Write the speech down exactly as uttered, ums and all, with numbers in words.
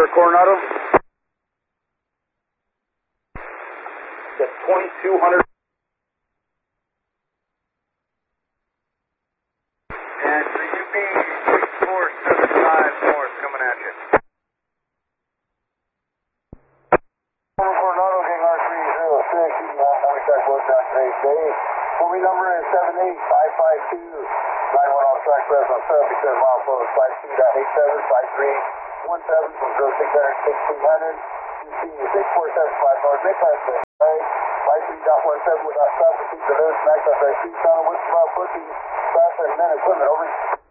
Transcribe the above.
for Coronado. That's twenty-two hundred. And the U B six four seven five north coming at you. Coronado, Hangar three zero six, you can have one track load down today's day. Movie number is seven eight five five two. nine one on track press on seven, because mile flow is five two dot eight seven five three one seven from zero six hundred sixteen hundred. U C six four seven five north, make that stay. five three dot one seven without stop, keep the nose, max up that speed tunnel, with about pushing, fast and minutes limit, over.